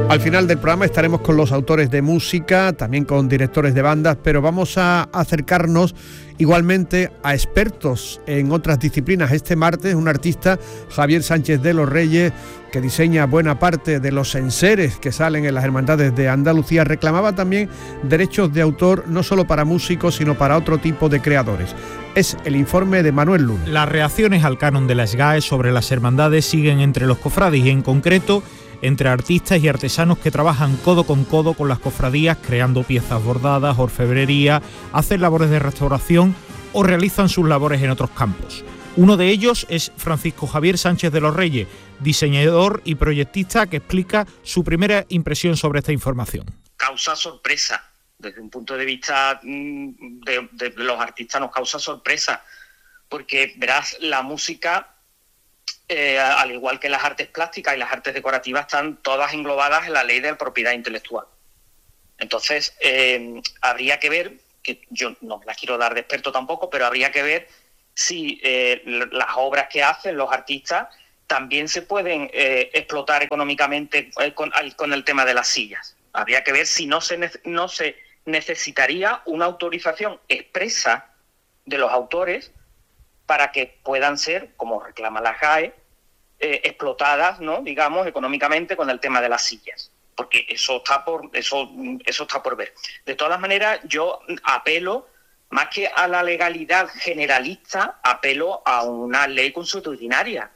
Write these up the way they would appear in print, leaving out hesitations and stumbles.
Al final del programa estaremos con los autores de música, también con directores de bandas, pero vamos a acercarnos igualmente a expertos en otras disciplinas. Este martes un artista, Javier Sánchez de los Reyes, que diseña buena parte de los enseres que salen en las hermandades de Andalucía, reclamaba también derechos de autor no solo para músicos, sino para otro tipo de creadores. Es el informe de Manuel Luna. Las reacciones al canon de la SGAE sobre las hermandades siguen entre los cofrades y en concreto entre artistas y artesanos que trabajan codo con las cofradías creando piezas bordadas, orfebrería, hacen labores de restauración o realizan sus labores en otros campos. Uno de ellos es Francisco Javier Sánchez de los Reyes, diseñador y proyectista, que explica su primera impresión sobre esta información. Causa sorpresa, desde un punto de vista de los artistas nos causa sorpresa, porque verás, la música, al igual que las artes plásticas y las artes decorativas, están todas englobadas en la ley de propiedad intelectual. Entonces, habría que ver, que yo no me las quiero dar de experto tampoco, pero habría que ver si las obras que hacen los artistas también se pueden explotar económicamente con el tema de las sillas. Habría que ver si no se necesitaría una autorización expresa de los autores para que puedan ser, como reclama la SGAE, explotadas, ¿no?, digamos, económicamente con el tema de las sillas, porque eso está por ver. De todas maneras, yo apelo, más que a la legalidad generalista, apelo a una ley consuetudinaria,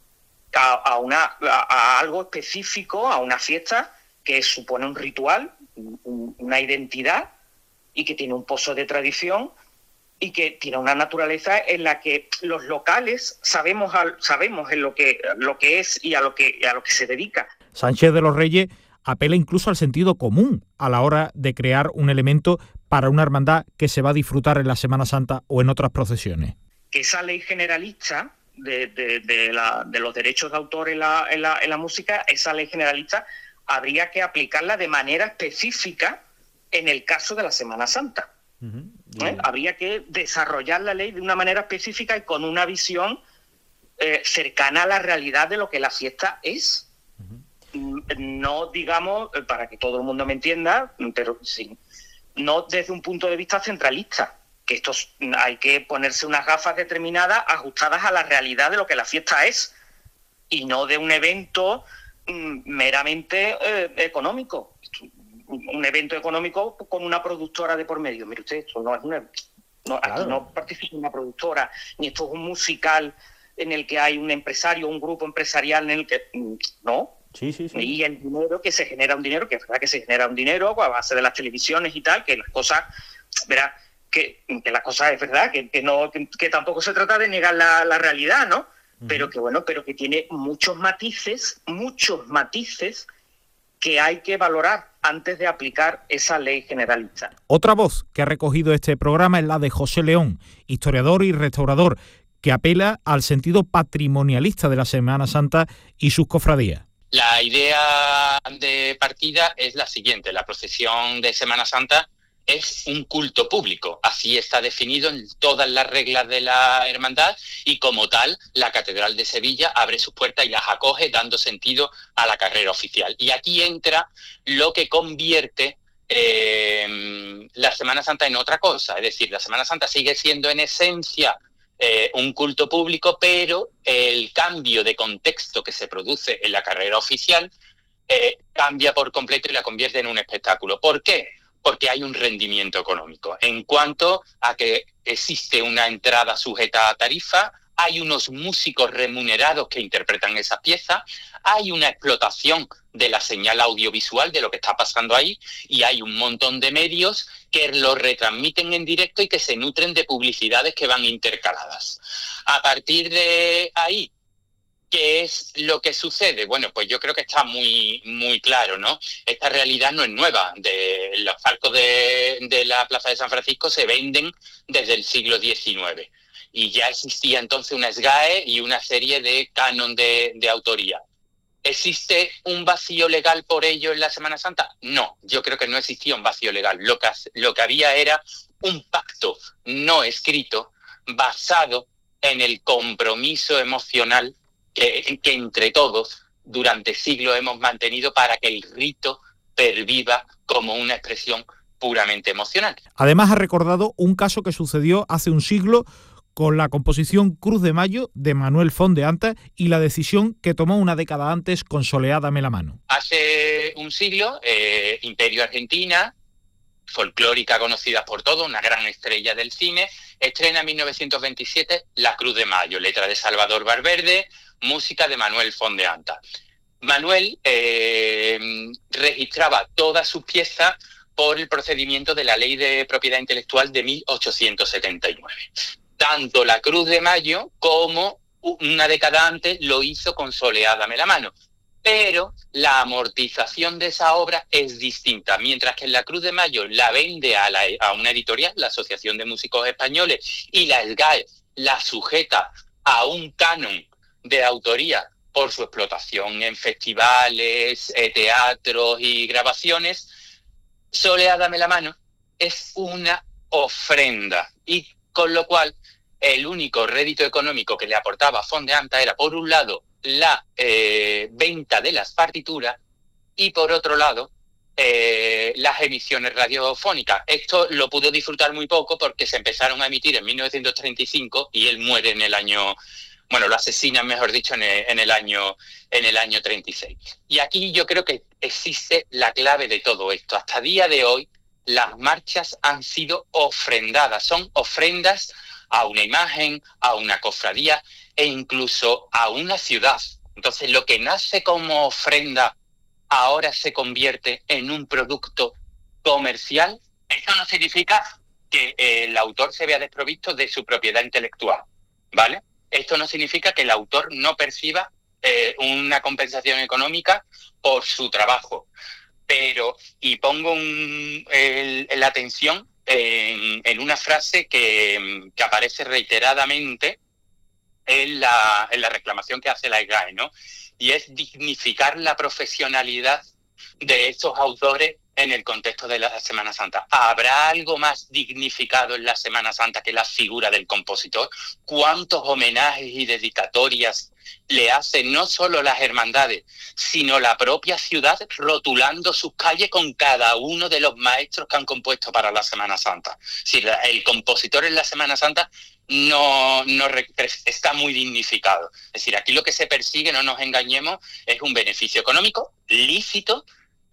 a algo específico, a una fiesta que supone un ritual, una identidad, y que tiene un pozo de tradición, y que tiene una naturaleza en la que los locales sabemos en lo que es y a lo que se dedica. Sánchez de los Reyes apela incluso al sentido común a la hora de crear un elemento para una hermandad que se va a disfrutar en la Semana Santa o en otras procesiones. Que esa ley generalista de los derechos de autor en la música, esa ley generalista habría que aplicarla de manera específica en el caso de la Semana Santa. Habría que desarrollar la ley de una manera específica y con una visión cercana a la realidad de lo que la fiesta es. No, digamos, para que todo el mundo me entienda, pero sí, no desde un punto de vista centralista, que hay que ponerse unas gafas determinadas ajustadas a la realidad de lo que la fiesta es, y no de un evento meramente económico. Un evento económico con una productora de por medio. Mire usted, esto no es un evento. Aquí no participa una productora, ni esto es un musical en el que hay un empresario, un grupo empresarial en el que... No. Sí. Y el dinero, que se genera un dinero, que es verdad que se genera un dinero a base de las televisiones y tal, que las cosas... Verá, que las cosas es verdad, que tampoco se trata de negar la realidad, ¿no? Pero que tiene muchos matices que hay que valorar antes de aplicar esa ley generalista. Otra voz que ha recogido este programa es la de José León, historiador y restaurador, que apela al sentido patrimonialista de la Semana Santa y sus cofradías. La idea de partida es la siguiente: la procesión de Semana Santa es un culto público, así está definido en todas las reglas de la hermandad, y como tal, la Catedral de Sevilla abre sus puertas y las acoge, dando sentido a la carrera oficial. Y aquí entra lo que convierte la Semana Santa en otra cosa, es decir, la Semana Santa sigue siendo en esencia un culto público, pero el cambio de contexto que se produce en la carrera oficial cambia por completo y la convierte en un espectáculo. ¿Por qué? Porque hay un rendimiento económico. En cuanto a que existe una entrada sujeta a tarifa, hay unos músicos remunerados que interpretan esas piezas, hay una explotación de la señal audiovisual de lo que está pasando ahí, y hay un montón de medios que lo retransmiten en directo y que se nutren de publicidades que van intercaladas. A partir de ahí, ¿qué es lo que sucede? Bueno, pues yo creo que está muy, muy claro, ¿no? Esta realidad no es nueva. Los palcos de la Plaza de San Francisco se venden desde el siglo XIX. Y ya existía entonces una SGAE y una serie de canon de autoría. ¿Existe un vacío legal por ello en la Semana Santa? No, yo creo que no existía un vacío legal. Lo que había era un pacto no escrito basado en el compromiso emocional que entre todos durante siglos hemos mantenido para que el rito perviva como una expresión puramente emocional. Además ha recordado un caso que sucedió hace un siglo con la composición Cruz de Mayo de Manuel Font de Anta y la decisión que tomó una década antes con Soleá dame la mano. Hace un siglo, Imperio Argentina, folclórica conocida por todos, una gran estrella del cine, estrena en 1927 La Cruz de Mayo, letra de Salvador Valverde, música de Manuel Font de Anta. Manuel registraba todas sus piezas por el procedimiento de la Ley de Propiedad Intelectual de 1879. Tanto La Cruz de Mayo como una década antes lo hizo con Soleá dame la mano. Pero la amortización de esa obra es distinta. Mientras que en La Cruz de Mayo la vende a una editorial, la Asociación de Músicos Españoles, y la SGAE la sujeta a un canon de autoría por su explotación en festivales, teatros y grabaciones, Soleá dame la mano es una ofrenda, y con lo cual el único rédito económico que le aportaba Font de Anta era, por un lado, la venta de las partituras y, por otro lado, las emisiones radiofónicas. Esto lo pudo disfrutar muy poco porque se empezaron a emitir en 1935 y él muere en el año... Bueno, lo asesinan, mejor dicho, en el año 36. Y aquí yo creo que existe la clave de todo esto. Hasta día de hoy, las marchas han sido ofrendadas. Son ofrendas a una imagen, a una cofradía e incluso a una ciudad. Entonces, lo que nace como ofrenda ahora se convierte en un producto comercial. Esto no significa que el autor se vea desprovisto de su propiedad intelectual, ¿vale? Esto no significa que el autor no perciba una compensación económica por su trabajo. Pero, y pongo la atención en una frase que aparece reiteradamente en la reclamación que hace la SGAE, ¿no? Y es dignificar la profesionalidad de estos autores en el contexto de la Semana Santa. ¿Habrá algo más dignificado en la Semana Santa que la figura del compositor? ¿Cuántos homenajes y dedicatorias le hacen no solo las hermandades, sino la propia ciudad, rotulando sus calles con cada uno de los maestros que han compuesto para la Semana Santa? Si el compositor en la Semana Santa no está muy dignificado. Es decir, aquí lo que se persigue, no nos engañemos, es un beneficio económico lícito,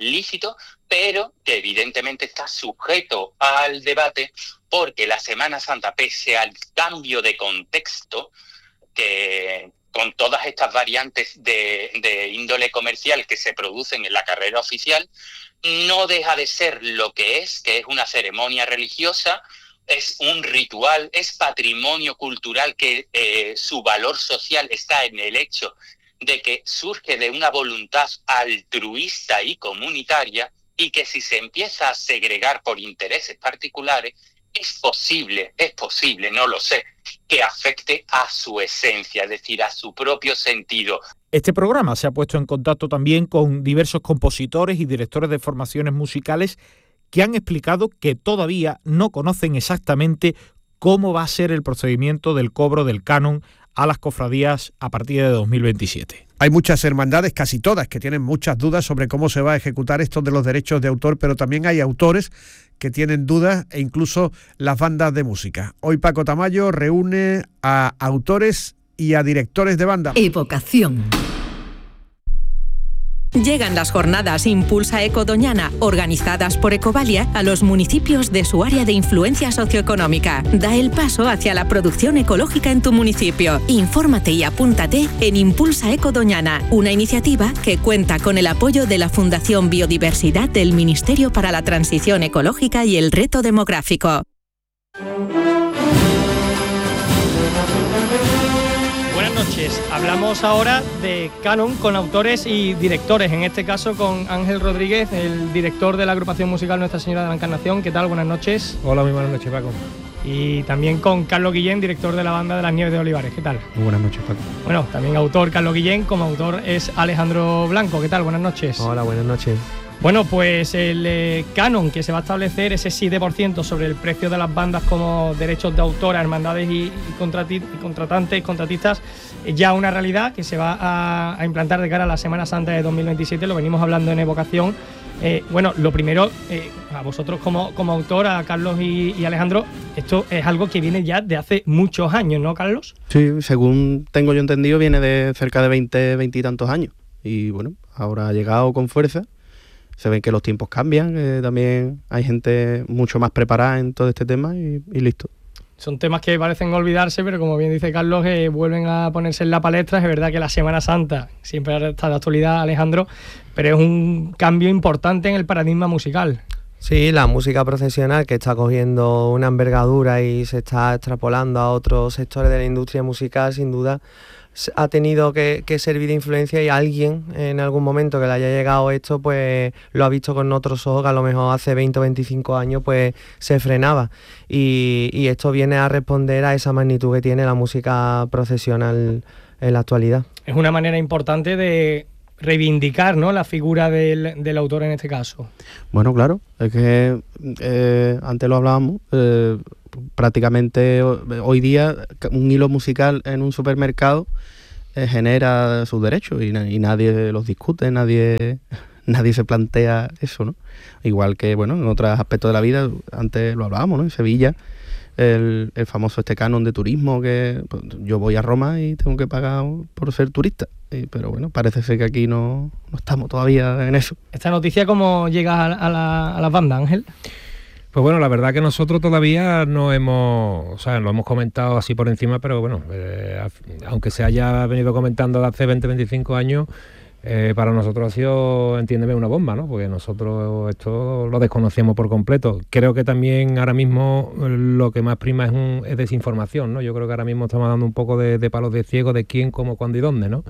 pero que evidentemente está sujeto al debate, porque la Semana Santa, pese al cambio de contexto, que con todas estas variantes de índole comercial que se producen en la carrera oficial, no deja de ser lo que es una ceremonia religiosa, es un ritual, es patrimonio cultural que su valor social está en el hecho de que surge de una voluntad altruista y comunitaria, y que si se empieza a segregar por intereses particulares, es posible, no lo sé, que afecte a su esencia, es decir, a su propio sentido. Este programa se ha puesto en contacto también con diversos compositores y directores de formaciones musicales que han explicado que todavía no conocen exactamente cómo va a ser el procedimiento del cobro del canon a las cofradías a partir de 2027. Hay muchas hermandades, casi todas, que tienen muchas dudas sobre cómo se va a ejecutar esto de los derechos de autor, pero también hay autores que tienen dudas, e incluso las bandas de música. Hoy Paco Tamayo reúne a autores y a directores de banda. Evocación. Llegan las jornadas Impulsa Eco Doñana, organizadas por Ecovalia, a los municipios de su área de influencia socioeconómica. Da el paso hacia la producción ecológica en tu municipio. Infórmate y apúntate en Impulsa Eco Doñana, una iniciativa que cuenta con el apoyo de la Fundación Biodiversidad del Ministerio para la Transición Ecológica y el Reto Demográfico. Buenas noches. Hablamos ahora de canon con autores y directores, en este caso con Ángel Rodríguez, el director de la agrupación musical Nuestra Señora de la Encarnación. ¿Qué tal? Buenas noches. Hola, muy buenas noches, Paco. Y también con Carlos Guillén, director de la banda de las Nieves de Olivares. ¿Qué tal? Muy buenas noches, Paco. Bueno, también autor Carlos Guillén, como autor es Alejandro Blanco. ¿Qué tal? Buenas noches. Hola, buenas noches. Bueno, pues el canon que se va a establecer, ese 7% sobre el precio de las bandas como derechos de autor a hermandades y contratistas, es ya una realidad que se va a implantar de cara a la Semana Santa de 2027, lo venimos hablando en Evocación. Bueno, lo primero, a vosotros como autor, a Carlos y Alejandro, esto es algo que viene ya de hace muchos años, ¿no, Carlos? Sí, según tengo yo entendido, viene de cerca de 20 y tantos años. Y bueno, ahora ha llegado con fuerza. Se ven que los tiempos cambian, también hay gente mucho más preparada en todo este tema y listo. Son temas que parecen olvidarse, pero como bien dice Carlos, vuelven a ponerse en la palestra. Es verdad que la Semana Santa siempre está de actualidad, Alejandro, pero es un cambio importante en el paradigma musical. Sí, la música procesional, que está cogiendo una envergadura y se está extrapolando a otros sectores de la industria musical, sin duda ha tenido que servir de influencia, y alguien en algún momento que le haya llegado esto pues lo ha visto con otros ojos que a lo mejor hace 20 o 25 años pues se frenaba, y esto viene a responder a esa magnitud que tiene la música procesional en la actualidad. Es una manera importante de reivindicar, ¿no?, la figura del autor en este caso. Bueno, claro, es que antes lo hablábamos, prácticamente hoy día un hilo musical en un supermercado genera sus derechos y nadie los discute, nadie se plantea eso, ¿no? Igual que, bueno, en otros aspectos de la vida, antes lo hablábamos, ¿no? En Sevilla, el famoso canon de turismo, que pues, yo voy a Roma y tengo que pagar por ser turista, pero bueno, parece ser que aquí no estamos todavía en eso. ¿Esta noticia cómo llega a las bandas, Ángel? Pues bueno, la verdad que nosotros todavía no lo hemos comentado así por encima, pero bueno, aunque se haya venido comentando de hace 20, 25 años, para nosotros ha sido, entiéndeme, una bomba, ¿no? Porque nosotros esto lo desconocemos por completo. Creo que también ahora mismo lo que más prima es desinformación, ¿no? Yo creo que ahora mismo estamos dando un poco de palos de ciego de quién, cómo, cuándo y dónde, ¿no?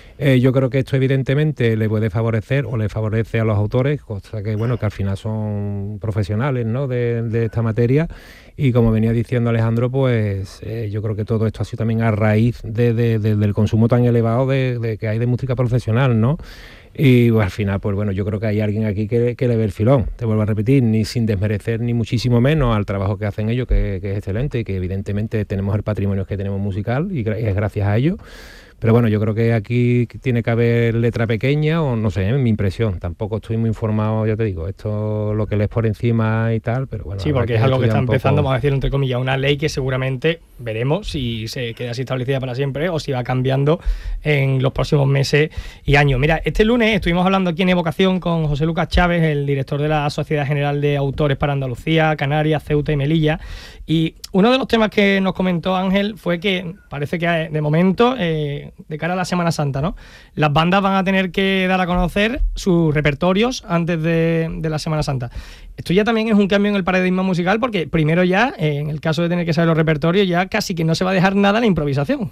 Yo creo que esto evidentemente le puede favorecer o le favorece a los autores, cosa que bueno, que al final son profesionales, ¿no?, de esta materia, y como venía diciendo Alejandro, pues yo creo que todo esto ha sido también a raíz del consumo tan elevado que hay de música profesional, ¿no? Y pues, al final, pues bueno, yo creo que hay alguien aquí que le ve el filón, te vuelvo a repetir, ni sin desmerecer ni muchísimo menos al trabajo que hacen ellos, que es excelente, y que evidentemente tenemos el patrimonio que tenemos musical y es gracias a ellos. Pero bueno, yo creo que aquí tiene que haber letra pequeña, o no sé, es mi impresión. Tampoco estoy muy informado, ya te digo, esto lo que lees por encima y tal, pero bueno. Sí, porque es algo que está empezando, vamos a decir, entre comillas, una ley que seguramente veremos si se queda así establecida para siempre o si va cambiando en los próximos meses y años. Mira, este lunes estuvimos hablando aquí en Evocación con José Lucas Chávez, el director de la Sociedad General de Autores para Andalucía, Canarias, Ceuta y Melilla, y uno de los temas que nos comentó Ángel fue que parece que de momento, de cara a la Semana Santa, ¿no?, las bandas van a tener que dar a conocer sus repertorios antes de la Semana Santa. Esto ya también es un cambio en el paradigma musical, porque primero ya, en el caso de tener que saber los repertorios, ya casi que no se va a dejar nada a la improvisación.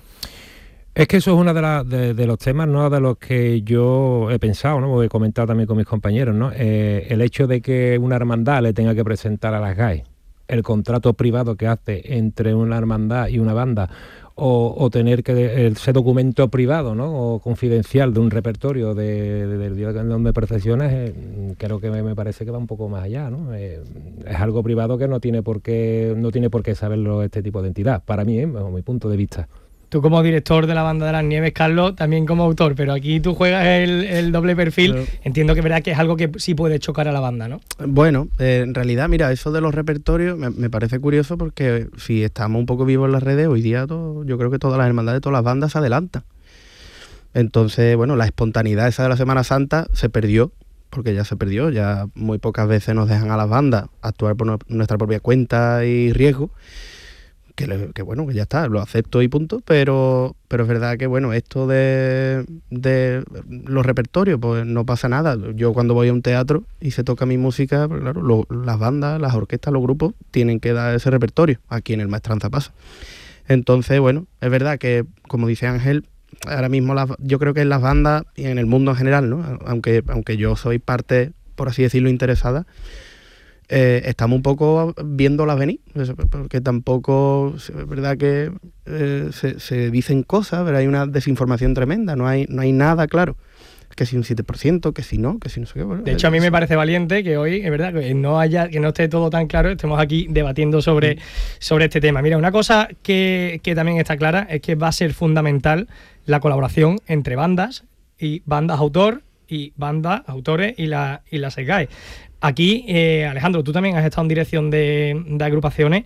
Es que eso es uno de los temas, ¿no?, de los que yo he pensado, ¿no?, he comentado también con mis compañeros, ¿no? El hecho de que una hermandad le tenga que presentar a las GAE el contrato privado que hace entre una hermandad y una banda, o tener que ese documento privado, ¿no?, o confidencial de un repertorio del día donde procesionas, creo que me parece que va un poco más allá, ¿no? Es algo privado que no tiene por qué saberlo este tipo de entidad, para mí, bajo mi punto de vista. Tú como director de la Banda de las Nieves, Carlos, también como autor, pero aquí tú juegas el doble perfil. Pero entiendo que es verdad que es algo que sí puede chocar a la banda, ¿no? Bueno, en realidad, mira, eso de los repertorios me parece curioso, porque si estamos un poco vivos en las redes, hoy día yo creo que todas las hermandades, todas las bandas se adelantan. Entonces, bueno, la espontaneidad esa de la Semana Santa se perdió, porque ya se perdió, ya muy pocas veces nos dejan a las bandas actuar por nuestra propia cuenta y riesgo. Que bueno, que ya está, lo acepto y punto, pero es verdad que bueno, esto de los repertorios, pues no pasa nada. Yo cuando voy a un teatro y se toca mi música, pues claro, las bandas, las orquestas, los grupos tienen que dar ese repertorio. Aquí en el Maestranza pasa. Entonces, bueno, es verdad que, como dice Ángel, ahora mismo yo creo que en las bandas y en el mundo en general, ¿no?, aunque yo soy parte, por así decirlo, interesada, estamos un poco viéndolas venir, porque tampoco es verdad que se dicen cosas, pero hay una desinformación tremenda, no hay nada claro. que si un 7%, que si no sé qué. Bueno, de hecho, a mí me parece valiente que hoy, es verdad, que no esté todo tan claro, estemos aquí debatiendo sobre este tema. Mira, una cosa que también está clara es que va a ser fundamental la colaboración entre bandas y bandas autor y bandas autores y las SGAE. Aquí, Alejandro, tú también has estado en dirección de agrupaciones.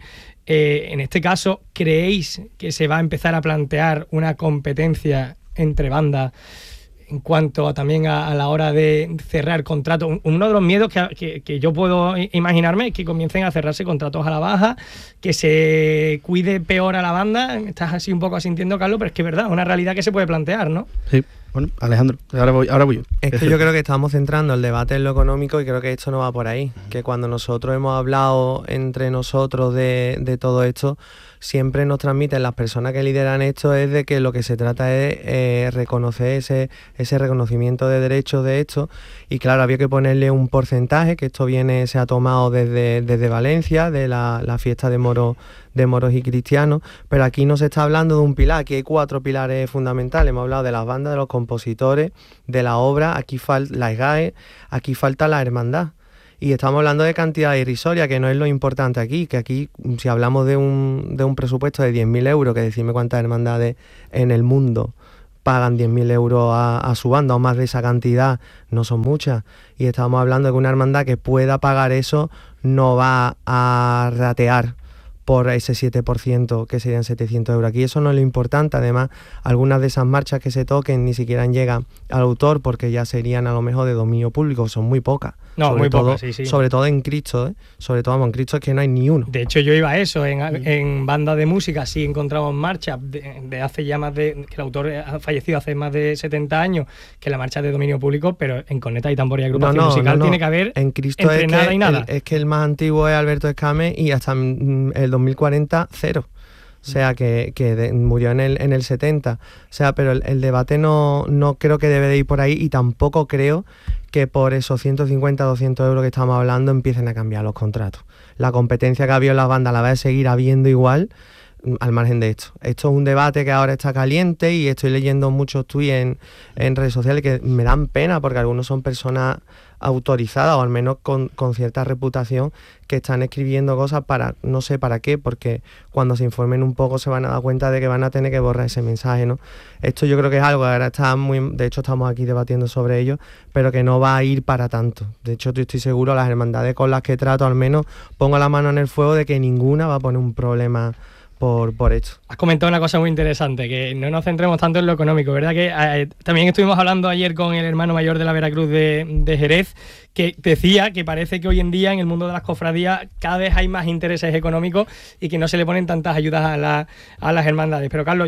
En este caso, ¿creéis que se va a empezar a plantear una competencia entre bandas en cuanto también a la hora de cerrar contratos? Uno de los miedos que yo puedo imaginarme es que comiencen a cerrarse contratos a la baja, que se cuide peor a la banda. Estás así un poco asintiendo, Carlos, pero es que es verdad, una realidad que se puede plantear, ¿no? Sí. Bueno, Alejandro, ahora voy yo. Es que yo creo que estamos centrando el debate en lo económico y creo que esto no va por ahí. Que cuando nosotros hemos hablado entre nosotros de todo esto, siempre nos transmiten las personas que lideran esto es de que lo que se trata es reconocer ese reconocimiento de derechos de esto. Y claro, había que ponerle un porcentaje, que esto se ha tomado desde Valencia, de la fiesta de moros y cristianos, pero aquí no se está hablando de un pilar, aquí hay 4 pilares fundamentales. Hemos hablado de las bandas, de los compositores, de la obra, aquí falta la SGAE, aquí falta la hermandad. Y estamos hablando de cantidad irrisoria, que no es lo importante aquí, que aquí, si hablamos de un presupuesto de 10.000 euros, que decirme cuántas hermandades en el mundo pagan 10.000 euros a su banda, o más de esa cantidad, no son muchas. Y estamos hablando de que una hermandad que pueda pagar eso no va a ratear por ese 7%, que serían 700 euros. Aquí eso no es lo importante. Además, algunas de esas marchas que se toquen ni siquiera llegan al autor, porque ya serían a lo mejor de dominio público, son muy pocas. No, muy pocas, sí. Sobre todo en Cristo, ¿eh? Sobre todo en Cristo es que no hay ni uno. De hecho, yo iba a eso, en bandas de música sí encontramos marchas de hace ya más de... que el autor ha fallecido hace más de 70 años, que la marcha es de dominio público, pero en corneta y tambor y agrupación musical tiene que haber en Cristo entre nada y nada. Es que el más antiguo es Alberto Escame y hasta el 2040, 0. O sea, que murió en el 70. O sea, pero el debate no creo que debe de ir por ahí, y tampoco creo que por esos 150, 200 euros que estamos hablando empiecen a cambiar los contratos. La competencia que ha habido en las bandas la va a seguir habiendo igual, al margen de esto. Esto es un debate que ahora está caliente, y estoy leyendo muchos tweets en redes sociales que me dan pena, porque algunos son personas autorizadas, o al menos con cierta reputación, que están escribiendo cosas para, no sé para qué, porque cuando se informen un poco se van a dar cuenta de que van a tener que borrar ese mensaje, ¿no? Esto yo creo que es algo que ahora está de hecho estamos aquí debatiendo sobre ello, pero que no va a ir para tanto. De hecho, yo estoy seguro, las hermandades con las que trato, al menos pongo la mano en el fuego de que ninguna va a poner un problema por esto. Has comentado una cosa muy interesante, que no nos centremos tanto en lo económico, ¿verdad? Que también estuvimos hablando ayer con el hermano mayor de la Veracruz de Jerez, que decía que parece que hoy en día en el mundo de las cofradías cada vez hay más intereses económicos y que no se le ponen tantas ayudas a las hermandades. Pero Carlos,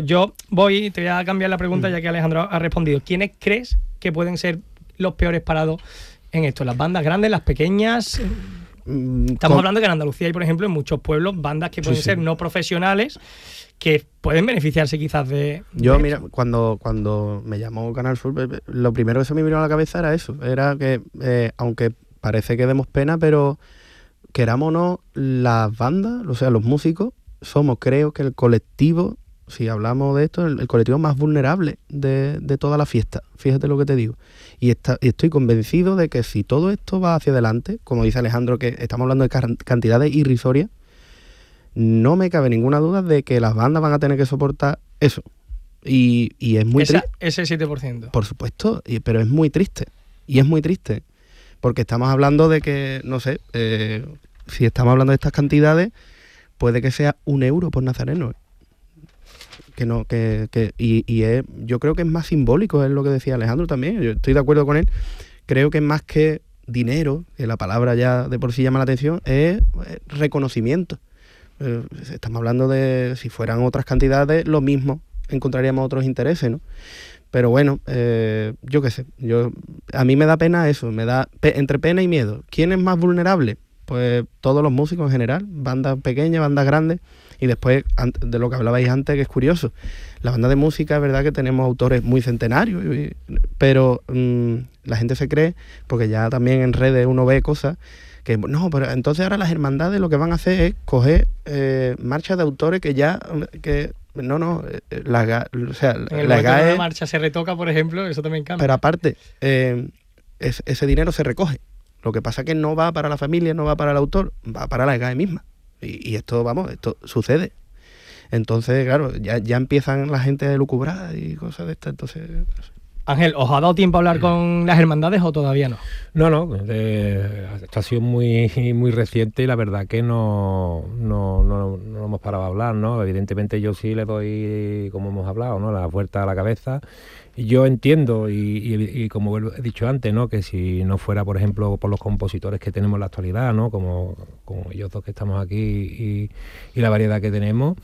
te voy a cambiar la pregunta ya que Alejandro ha respondido. ¿Quiénes crees que pueden ser los peores parados en esto? ¿Las bandas grandes, las pequeñas? Estamos hablando que en Andalucía hay, por ejemplo, en muchos pueblos, bandas que pueden ser no profesionales, que pueden beneficiarse quizás de... Yo, mira, cuando me llamó Canal Sur, lo primero que se me vino a la cabeza era eso. Era que, aunque parece que demos pena, pero queramos o no, las bandas, o sea, los músicos, somos, creo que el colectivo, si hablamos de esto, el colectivo más vulnerable de toda la fiesta. Fíjate lo que te digo. Y estoy convencido de que si todo esto va hacia adelante, como dice Alejandro, que estamos hablando de cantidades irrisorias, no me cabe ninguna duda de que las bandas van a tener que soportar eso. Y es muy triste. Ese 7%. Por supuesto, pero es muy triste. Y es muy triste. Porque estamos hablando de que, no sé, si estamos hablando de estas cantidades, puede que sea 1 euro por nazareno. Yo creo que es más simbólico, es lo que decía Alejandro también. Yo estoy de acuerdo con él. Creo que es más que dinero, que la palabra ya de por sí llama la atención, es reconocimiento. Estamos hablando de, si fueran otras cantidades, lo mismo, encontraríamos otros intereses, ¿no? Pero bueno, yo qué sé, a mí me da pena eso, me da entre pena y miedo. ¿Quién es más vulnerable? Pues todos los músicos en general, bandas pequeñas, bandas grandes, y después de lo que hablabais antes, que es curioso, la banda de música es verdad que tenemos autores muy centenarios, pero la gente se cree, porque ya también en redes uno ve cosas, que no, pero entonces ahora las hermandades lo que van a hacer es coger marchas de autores que No, o sea, en el la marcha se retoca, por ejemplo, eso también cambia. Pero aparte, ese dinero se recoge. Lo que pasa es que no va para la familia, no va para el autor, va para la SGAE misma. Y esto sucede. Entonces, claro, ya empiezan la gente a lucubrar y cosas de estas, entonces... Ángel, ¿os ha dado tiempo a hablar con las hermandades o todavía no? No, esto ha sido muy, muy reciente y la verdad que no hemos parado a hablar, ¿no? Evidentemente yo sí le doy, como hemos hablado, ¿no?, la vuelta a la cabeza. Yo entiendo y como he dicho antes, ¿no?, que si no fuera, por ejemplo, por los compositores que tenemos en la actualidad, ¿no?, como ellos dos que estamos aquí y la variedad que tenemos,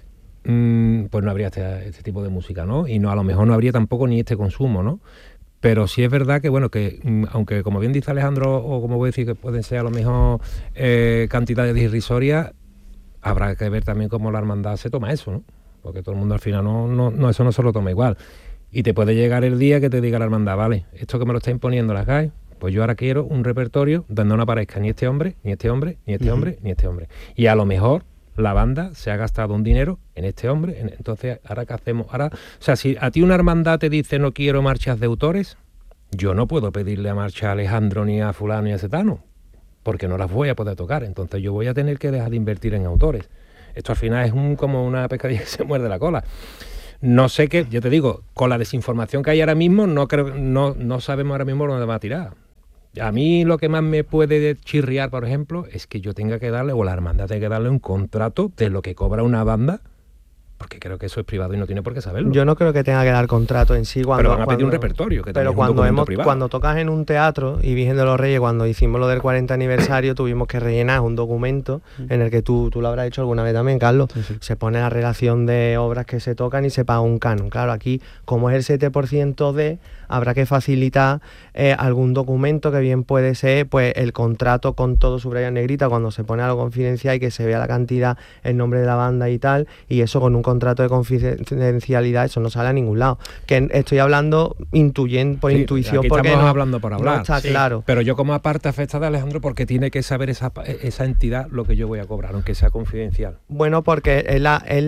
pues no habría este tipo de música, ¿no? Y a lo mejor no habría tampoco ni este consumo, ¿no? Pero sí es verdad que, bueno, que aunque como bien dice Alejandro, o como voy a decir que pueden ser a lo mejor cantidades irrisorias, habrá que ver también cómo la hermandad se toma eso, ¿no? Porque todo el mundo al final eso no se lo toma igual. Y te puede llegar el día que te diga la hermandad, vale, esto que me lo está imponiendo las GAE, pues yo ahora quiero un repertorio donde no aparezca ni este hombre, ni este hombre, ni este hombre, ni este hombre. Y a lo mejor la banda se ha gastado un dinero en este hombre, entonces, ¿ahora qué hacemos? O sea, si a ti una hermandad te dice no quiero marchas de autores, yo no puedo pedirle a marcha a Alejandro, ni a fulano, ni a Cetano, porque no las voy a poder tocar, entonces yo voy a tener que dejar de invertir en autores. Esto al final es como una pescadilla que se muerde la cola. No sé qué, yo te digo, con la desinformación que hay ahora mismo, no sabemos ahora mismo dónde va a tirar. A mí lo que más me puede chirriar, por ejemplo, es que yo tenga que darle, o la hermandad tenga que darle un contrato de lo que cobra una banda, porque creo que eso es privado y no tiene por qué saberlo. Yo no creo que tenga que dar contrato en sí. Pero van a pedir un repertorio, que pero cuando tocas en un teatro, y Virgen de los Reyes, cuando hicimos lo del 40 aniversario, tuvimos que rellenar un documento en el que tú lo habrás hecho alguna vez también, Carlos. Sí. Se pone la relación de obras que se tocan y se paga un canon. Claro, aquí, como es el 7% habrá que facilitar algún documento que bien puede ser pues el contrato con todo subrayado en negrita cuando se pone algo confidencial y que se vea la cantidad, el nombre de la banda y tal, y eso con un contrato de confidencialidad, eso no sale a ningún lado. Que estoy hablando por intuición, aquí porque estamos hablando por hablar. No está claro. Pero yo como aparte afectada, Alejandro, porque tiene que saber esa entidad lo que yo voy a cobrar, aunque sea confidencial. Bueno, porque es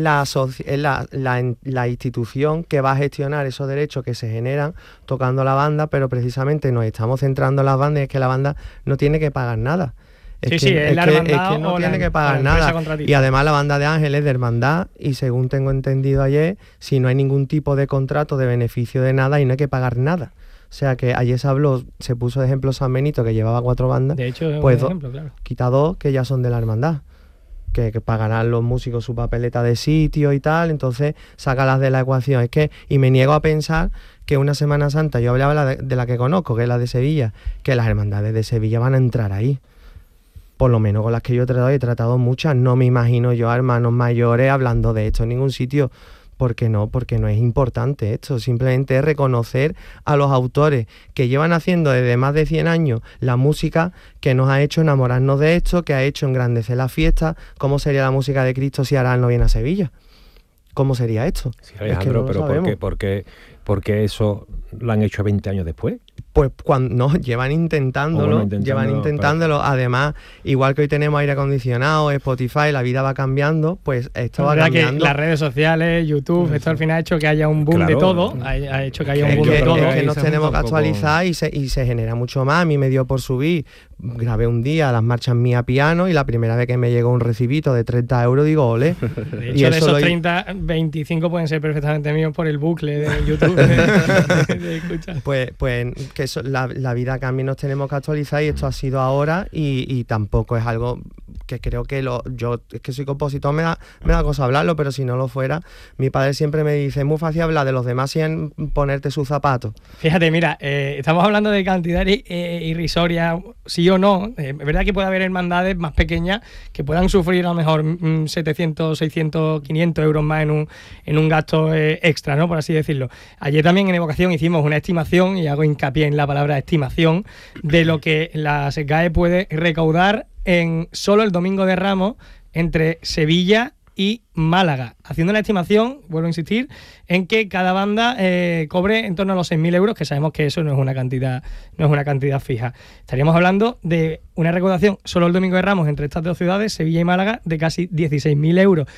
la institución que va a gestionar esos derechos que se generan tocando la banda, pero precisamente nos estamos centrando en las bandas y es que la banda no tiene que pagar nada. Es que no tiene que pagar nada. Y además la banda de Ángeles de hermandad, y según tengo entendido ayer, si no hay ningún tipo de contrato de beneficio de nada y no hay que pagar nada. O sea que ayer se puso de ejemplo San Benito, que llevaba 4 bandas, de hecho, pues un ejemplo, claro. Quita 2 que ya son de la hermandad. Que pagarán los músicos su papeleta de sitio y tal, entonces sácalas de la ecuación. Es que, y me niego a pensar que una Semana Santa, yo hablaba de la que conozco, que es la de Sevilla, que las hermandades de Sevilla van a entrar ahí. Por lo menos con las que yo he tratado muchas, no me imagino yo a hermanos mayores hablando de esto en ningún sitio. Porque no es importante esto, simplemente es reconocer a los autores que llevan haciendo desde más de 100 años la música que nos ha hecho enamorarnos de esto, que ha hecho engrandecer la fiesta. ¿Cómo sería la música de Cristo si Aral no viene a Sevilla? ¿Cómo sería esto? Sí, Alejandro, es que no pero ¿por qué eso lo han hecho 20 años después? Pues llevan intentándolo, pero... además, igual que hoy tenemos aire acondicionado, Spotify, la vida va cambiando, pues esto va cambiando. Que las redes sociales, YouTube, esto al final ha hecho que haya un boom de todo, ha hecho que haya un boom de todo. Que nos tenemos que actualizar y se genera mucho más. A mí me dio por subir, grabé un día las marchas mías piano y la primera vez que me llegó un recibito de 30 euros, digo, ole. De hecho, de esos 30, 25 pueden ser perfectamente míos por el bucle de YouTube de escuchar. Pues que eso, la vida cambia y nos tenemos que actualizar, y esto ha sido ahora, y tampoco es algo que creo que yo es que soy compositor, me da cosa hablarlo, pero si no lo fuera, mi padre siempre me dice, es muy fácil hablar de los demás sin ponerte sus zapatos. Fíjate, mira, estamos hablando de cantidades irrisorias, sí o no. Es verdad que puede haber hermandades más pequeñas que puedan sufrir a lo mejor 700, 600, 500 euros más en un gasto extra, ¿no?, por así decirlo. Ayer también en Evocación hicimos una estimación, y hago hincapié en la palabra estimación, de lo que la SGAE puede recaudar en solo el Domingo de Ramos entre Sevilla y Málaga, haciendo una estimación, vuelvo a insistir, en que cada banda cobre en torno a los 6.000 euros, que sabemos que eso no es una cantidad fija. Estaríamos hablando de una recaudación solo el Domingo de Ramos entre estas dos ciudades, Sevilla y Málaga, de casi 16.000 euros.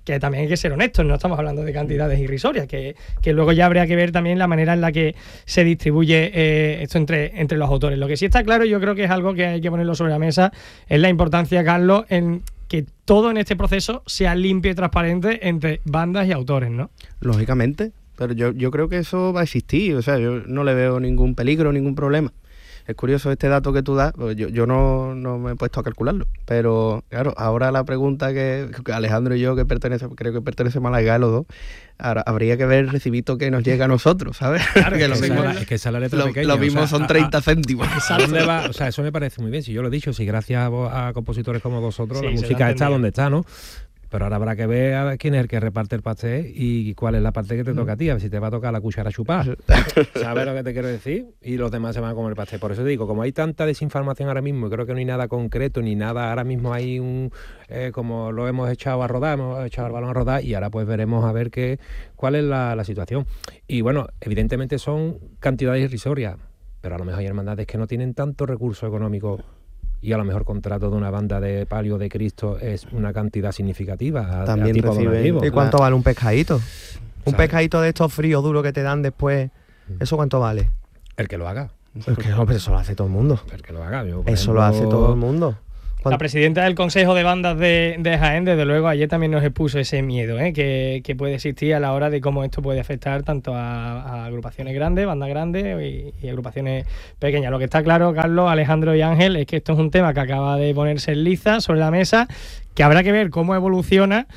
que también hay que ser honestos, no estamos hablando de cantidades irrisorias, que luego ya habría que ver también la manera en la que se distribuye esto entre los autores. Lo que sí está claro, yo creo que es algo que hay que ponerlo sobre la mesa, es la importancia, Carlos, en que todo en este proceso sea limpio y transparente entre bandas y autores, ¿no? Lógicamente, pero yo creo que eso va a existir, o sea, yo no le veo ningún peligro, ningún problema. Es curioso este dato que tú das, pues yo no me he puesto a calcularlo, pero claro, ahora la pregunta que Alejandro y yo, creo que pertenecemos a la SGAE los dos, ahora habría que ver el recibito que nos llega a nosotros, ¿sabes? Claro, que es que esa la letra pequeña. Lo mismo son 30 céntimos. ¿A dónde va? O sea, eso me parece muy bien, si yo lo he dicho, si gracias a compositores como vosotros, la música está donde está, ¿no? Pero ahora habrá que ver a ver quién es el que reparte el pastel y cuál es la parte que te toca a ti, a ver si te va a tocar la cuchara chupada. ¿Sabes lo que te quiero decir? Y los demás se van a comer el pastel. Por eso digo, como hay tanta desinformación ahora mismo, y creo que no hay nada concreto, ni nada, ahora mismo hay como lo hemos echado a rodar, hemos echado el balón a rodar, y ahora pues veremos a ver cuál es la situación. Y bueno, evidentemente son cantidades irrisorias, pero a lo mejor hay hermandades que no tienen tanto recurso económico, y a lo mejor contrato de una banda de palio de Cristo es una cantidad significativa. También recibe. ¿Y cuánto vale un pescadito? Un pescadito de estos fríos duros que te dan después, ¿eso cuánto vale? El que lo haga. Hombre, eso lo hace todo el mundo. El que lo haga. Yo, eso ejemplo, lo hace todo el mundo. La presidenta del Consejo de Bandas de Jaén, desde luego, ayer también nos expuso ese miedo que puede existir a la hora de cómo esto puede afectar tanto a agrupaciones grandes, bandas grandes y agrupaciones pequeñas. Lo que está claro, Carlos, Alejandro y Ángel, es que esto es un tema que acaba de ponerse en liza sobre la mesa, que habrá que ver cómo evoluciona.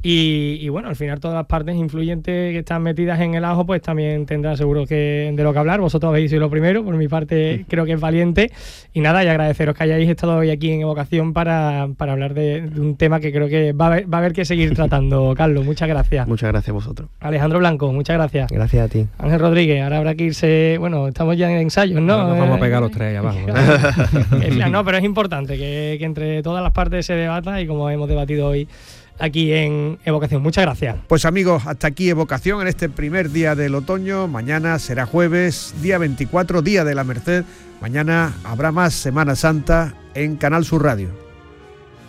Y bueno, al final todas las partes influyentes que están metidas en el ajo pues también tendrán seguro que de lo que hablar. Vosotros habéis sido lo primero, por mi parte creo que es valiente. Y nada, y agradeceros que hayáis estado hoy aquí en Evocación para hablar de un tema que creo que va a haber que seguir tratando. Carlos, muchas gracias. Muchas gracias a vosotros. Alejandro Blanco, muchas gracias. Gracias a ti. Ángel Rodríguez, ahora habrá que irse, bueno, estamos ya en ensayos, ¿no? Ahora nos vamos a pegar los tres ahí abajo. No, pero es importante que entre todas las partes se debata, y como hemos debatido hoy aquí en Evocación. Muchas gracias. Pues amigos, hasta aquí Evocación en este primer día del otoño. Mañana será jueves, día 24, día de la Merced. Mañana habrá más Semana Santa en Canal Sur Radio.